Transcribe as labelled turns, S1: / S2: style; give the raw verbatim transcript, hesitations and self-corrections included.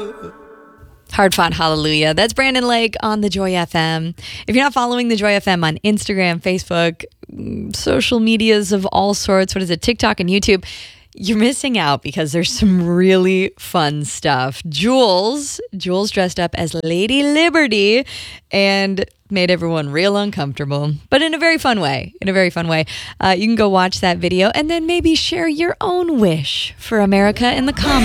S1: Hard fought hallelujah. That's Brandon Lake on the Joy F M. If you're not following the Joy F M on Instagram, Facebook, social medias of all sorts, what is it, TikTok and YouTube, you're missing out because there's some really fun stuff. Jules, Jules dressed up as Lady Liberty and made everyone real uncomfortable, but in a very fun way, in a very fun way. Uh, you can go watch that video and then maybe share your own wish for America in the comments.